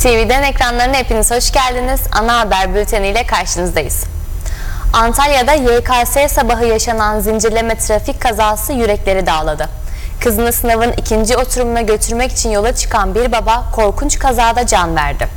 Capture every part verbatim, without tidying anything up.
T V'den ekranlarına hepiniz hoş geldiniz. Ana haber bülteniyle karşınızdayız. Antalya'da Y K S sabahı yaşanan zincirleme trafik kazası yürekleri dağladı. Kızını sınavın ikinci oturumuna götürmek için yola çıkan bir baba korkunç kazada can verdi.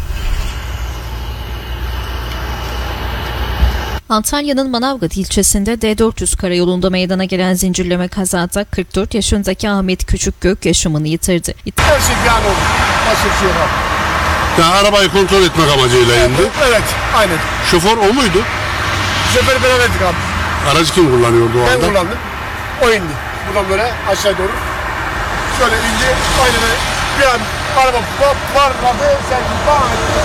Antalya'nın Manavgat ilçesinde D dört yüz karayolunda meydana gelen zincirleme kazada kırk dört yaşındaki Ahmet Küçükgök yaşamını yitirdi. Her şey bir an oldu. Başka bir şey yok. Ya arabayı kontrol etmek amacıyla indi. Evet, aynen. Şoför o muydu? Şoförü beraberdik abi. Aracı kim kullanıyordu o Ben anda? kullandım. O indi. Buradan böyle aşağı doğru. Şöyle indi. Aynen öyle. Bir an araba parladı. Sen bam.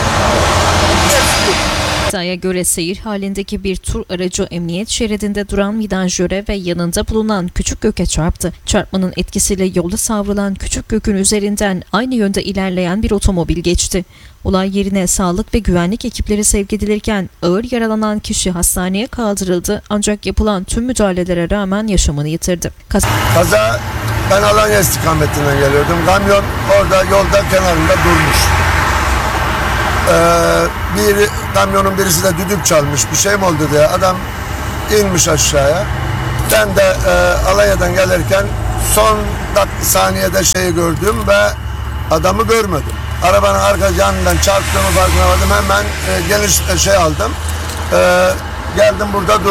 İddiaya göre seyir halindeki bir tur aracı emniyet şeridinde duran vidanjöre ve yanında bulunan Küçükgök'e çarptı. Çarpmanın etkisiyle yolda savrulan Küçükgök'ün üzerinden aynı yönde ilerleyen bir otomobil geçti. Olay yerine sağlık ve güvenlik ekipleri sevk edilirken ağır yaralanan kişi hastaneye kaldırıldı ancak yapılan tüm müdahalelere rağmen yaşamını yitirdi. Kaz Kaza, ben Alanya istikametinden geliyordum. Kamyon orada yolda kenarında durmuş. Ee, bir kamyonun birisi de düdük çalmış, bir şey mi oldu diye adam inmiş aşağıya. Ben de e, Alanya'dan gelirken son saniyede şeyi gördüm ve adamı görmedim. Arabanın arka yanından çarptığımı farkına vardım, hemen e, geniş şey aldım. E, geldim burada durdum.